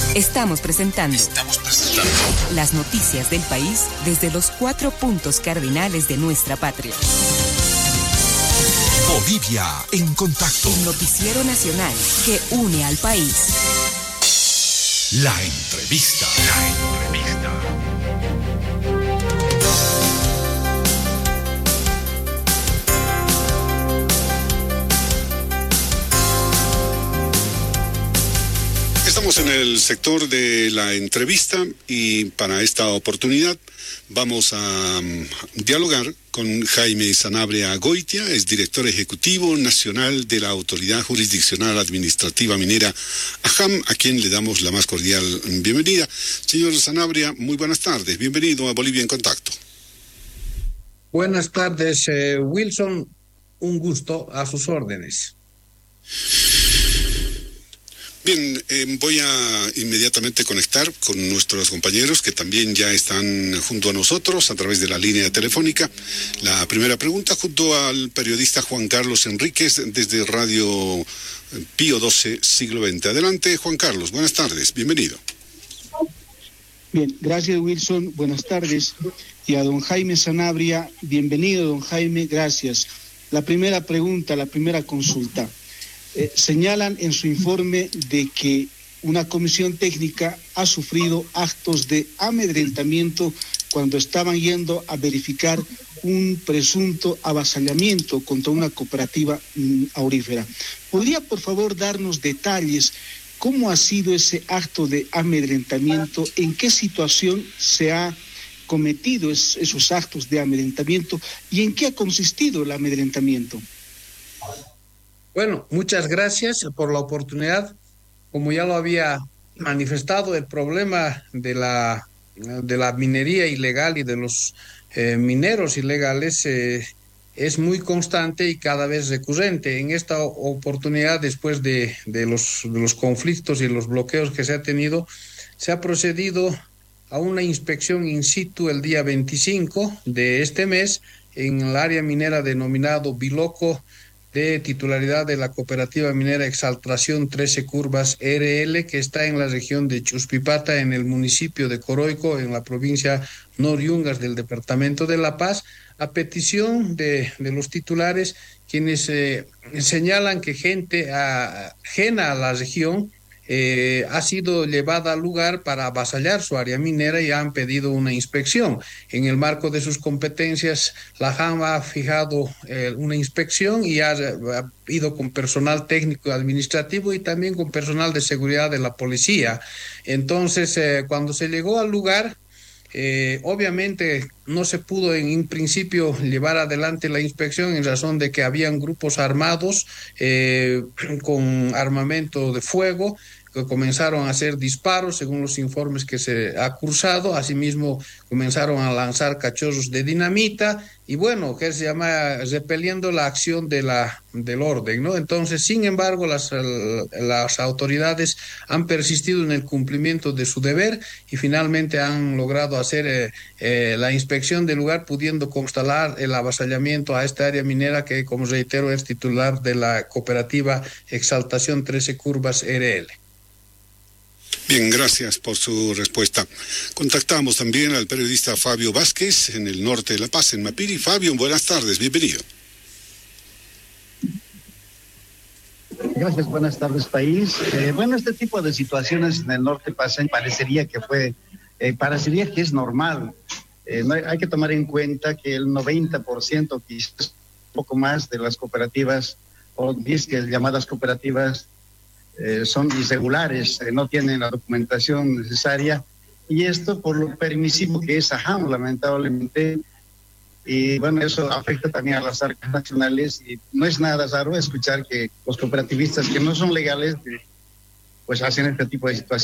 Estamos presentando las noticias del país desde los 4 puntos cardinales de nuestra patria. Bolivia en contacto. El noticiero nacional que une al país. La entrevista. Estamos en el sector de la entrevista y para esta oportunidad vamos a dialogar con Jaime Sanabria Goitia, es director ejecutivo nacional de la Autoridad Jurisdiccional Administrativa Minera AJAM, a quien le damos la más cordial bienvenida. Señor Sanabria, muy buenas tardes, bienvenido a Bolivia en Contacto. Buenas tardes, Wilson, un gusto, a sus órdenes. Bien, voy a inmediatamente conectar con nuestros compañeros que también ya están junto a nosotros a través de la línea telefónica. La primera pregunta junto al periodista Juan Carlos Enríquez desde Radio Pío XII, siglo XX. Adelante, Juan Carlos, buenas tardes, bienvenido. Bien, gracias Wilson, buenas tardes. Y a don Jaime Sanabria, bienvenido don Jaime, gracias. La primera pregunta, la primera consulta. Señalan en su informe de que una comisión técnica ha sufrido actos de amedrentamiento cuando estaban yendo a verificar un presunto avasallamiento contra una cooperativa aurífera. ¿Podría por favor darnos detalles cómo ha sido ese acto de amedrentamiento? ¿En qué situación se ha cometido esos actos de amedrentamiento y en qué ha consistido el amedrentamiento? Bueno, muchas gracias por la oportunidad. Como ya lo había manifestado, el problema de la minería ilegal y de los mineros ilegales es muy constante y cada vez recurrente. En esta oportunidad, después de los conflictos y los bloqueos que se ha tenido, se ha procedido a una inspección in situ el día 25 de este mes en el área minera denominado Biloco, de titularidad de la cooperativa minera Exaltración 13 Curvas RL, que está en la región de Chuspipata, en el municipio de Coroico, en la provincia Noriungas del departamento de La Paz, a petición de los titulares, quienes señalan que gente ajena a la región ha sido llevada al lugar para avasallar su área minera y han pedido una inspección. En el marco de sus competencias, la JAM ha fijado una inspección y ha ido con personal técnico y administrativo y también con personal de seguridad de la policía. Entonces, cuando se llegó al lugar, obviamente no se pudo en principio llevar adelante la inspección en razón de que habían grupos armados con armamento de fuego, que comenzaron a hacer disparos según los informes que se ha cursado. Asimismo comenzaron a lanzar cachorros de dinamita y bueno, que se llama repeliendo la acción del orden, ¿no? Entonces, sin embargo, las autoridades han persistido en el cumplimiento de su deber y finalmente han logrado hacer la inspección del lugar, pudiendo constatar el avasallamiento a esta área minera que, como reitero, es titular de la cooperativa Exaltación 13 Curvas RL. Bien, gracias por su respuesta. Contactamos también al periodista Fabio Vázquez en el norte de La Paz, en Mapiri. Fabio, buenas tardes, bienvenido. Gracias, buenas tardes, país. Bueno, este tipo de situaciones en el norte parecería que es normal. No hay que tomar en cuenta que el 90%, quizás un poco más, de las cooperativas, o disques llamadas cooperativas, son irregulares, no tienen la documentación necesaria, y esto por lo permisivo que es AJAM, lamentablemente, y bueno, eso afecta también a las arcas nacionales, y no es nada raro escuchar que los cooperativistas que no son legales, pues hacen este tipo de situaciones.